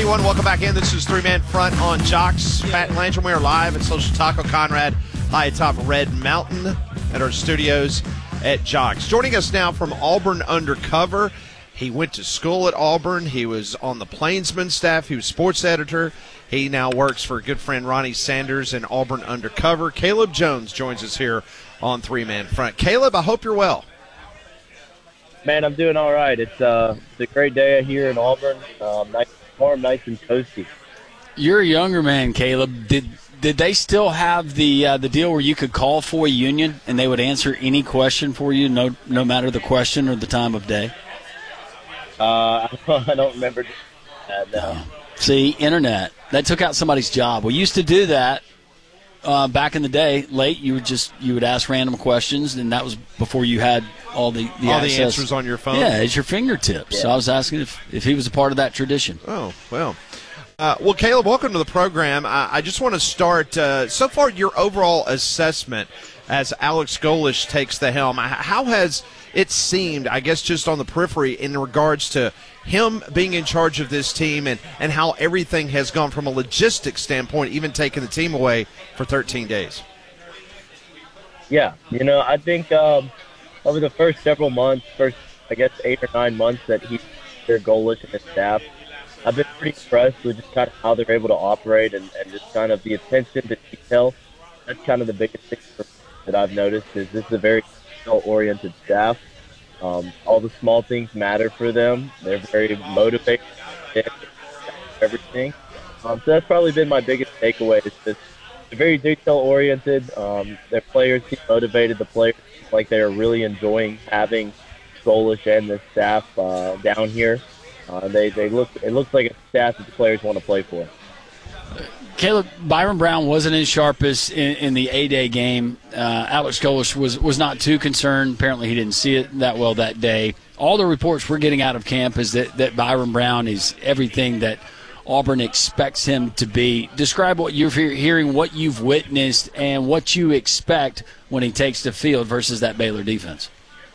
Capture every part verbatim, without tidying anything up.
everyone. Welcome back in. This is Three-Man Front on Jocks. Pat and Landrum, we are live at Social Taco Conrad, high atop Red Mountain at our studios at Jocks. Joining us now from Auburn Undercover. He went to school at Auburn. He was on the Plainsman staff. He was sports editor. He now works for a good friend Ronnie Sanders in Auburn Undercover. Caleb Jones joins us here on Three-Man Front. Caleb, I hope you're well. Man, I'm doing all right. It's, uh, it's a great day here in Auburn. Um, nice, warm, nice and toasty. You're a younger man, Caleb. Did did they still have the uh, the deal where you could call for a union and they would answer any question for you, no no matter the question or the time of day? Uh, I don't remember that. No. Uh, see, internet that took out somebody's job. We used to do that. Uh, back in the day, late, you would just you would ask random questions, and that was before you had all the, the all access. the answers on your phone. Yeah, at your fingertips. Yeah. So I was asking if, if he was a part of that tradition. Oh, well. Uh, well, Caleb, welcome to the program. I, I just want to start, uh, so far, your overall assessment as Alex Golesh takes the helm. How has it seemed, I guess, just on the periphery in regards to him being in charge of this team and, and how everything has gone from a logistics standpoint, even taking the team away for thirteen days? Yeah, you know, I think um, over the first several months, first, I guess, eight or nine months that he's their Golesh and his staff, I've been pretty impressed with just kind of how they're able to operate and, and just kind of the attention to detail. That's kind of the biggest thing for me that I've noticed is this is a very detail-oriented staff. Um, all the small things matter for them. They're very motivated, everything. Um, so that's probably been my biggest takeaway. Is just they're very detail-oriented. Um, their players seem motivated. The players seem like they are really enjoying having Golesh and the staff uh, down here. Uh, they they look it looks like a staff that the players want to play for. Caleb, Byron Brown wasn't as sharpest in, in the A-Day game. Uh, Alex Golesh was, was not too concerned. Apparently he didn't see it that well that day. All the reports we're getting out of camp is that, that Byron Brown is everything that Auburn expects him to be. Describe what you're hearing, what you've witnessed, and what you expect when he takes the field versus that Baylor defense.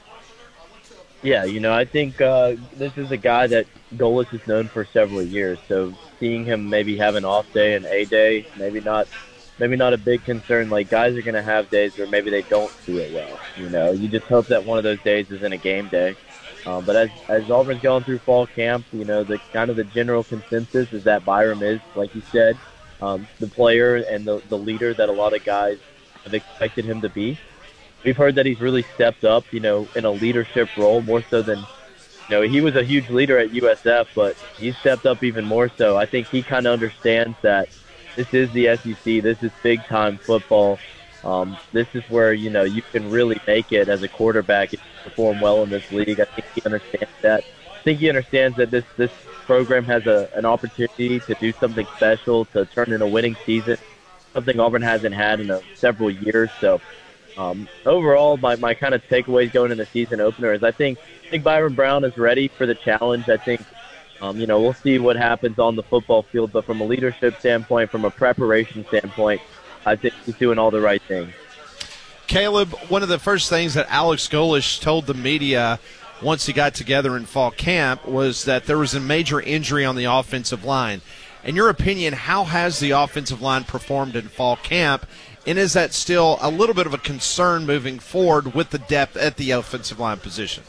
Yeah, you know, I think uh, this is a guy that Golesh has known for several years. So seeing him maybe have an off day and a day, maybe not, maybe not a big concern. Like guys are going to have days where maybe they don't do it well. You know, you just hope that one of those days isn't a game day. Um, but as as Auburn's going through fall camp, you know, the kind of the general consensus is that Byram is, like you said, um, the player and the the leader that a lot of guys have expected him to be. We've heard that he's really stepped up, you know, in a leadership role more so than, you know, he was a huge leader at U S F, but he's stepped up even more so. I think he kind of understands that this is the S E C, this is big-time football. Um, this is where, you know, you can really make it as a quarterback if you perform well in this league. I think he understands that. I think he understands that this, this program has a, an opportunity to do something special, to turn in a winning season, something Auburn hasn't had in a, several years. So, Um, overall, my, my kind of takeaways going into the season opener is I think I think Byron Brown is ready for the challenge. I think, um, you know, we'll see what happens on the football field, but from a leadership standpoint, from a preparation standpoint, I think he's doing all the right things. Caleb, one of the first things that Alex Golesh told the media once he got together in fall camp was that there was a major injury on the offensive line. In your opinion, how has the offensive line performed in fall camp? And is that still a little bit of a concern moving forward with the depth at the offensive line position?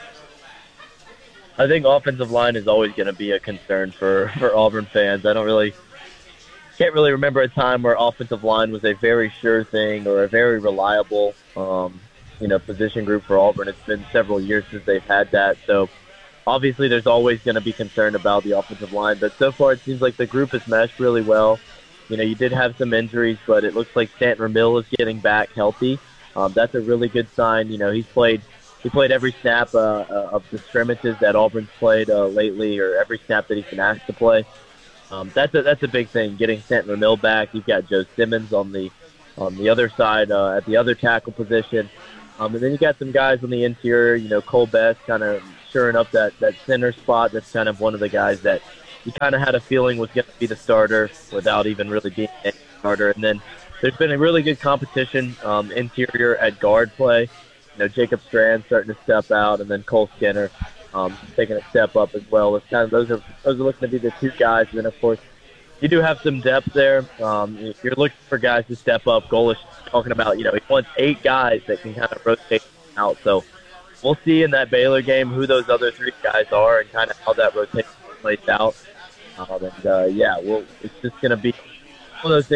I think offensive line is always going to be a concern for, for Auburn fans. I don't really can't really remember a time where offensive line was a very sure thing or a very reliable, um, you know, position group for Auburn. It's been several years since they've had that. So obviously there's always going to be concern about the offensive line. But so far it seems like the group has meshed really well. You know, you did have some injuries, but it looks like Stanton Ramil is getting back healthy. Um, that's a really good sign. You know, he's played he played every snap uh, uh, of the scrimmages that Auburn's played uh, lately, or every snap that he's been asked to play. Um, that's a that's a big thing. Getting Stanton Ramil back. You've got Joe Simmons on the on the other side uh, at the other tackle position, um, and then you got some guys on the interior. You know, Cole Best kind of shoring up that that center spot. That's kind of one of the guys that you kind of had a feeling was going to be the starter without even really being a starter. And then there's been a really good competition um, interior at guard play. You know, Jacob Strand starting to step out, and then Cole Skinner. um, taking a step up as well. It's kind of those are those are looking to be the two guys, and then of course you do have some depth there. Um, you're looking for guys to step up. Goalish talking about, you know, he wants eight guys that can kind of rotate out. So we'll see in that Baylor game who those other three guys are and kind of how that rotation plays out. Um, and uh, yeah, well, it's just going to be one of those things.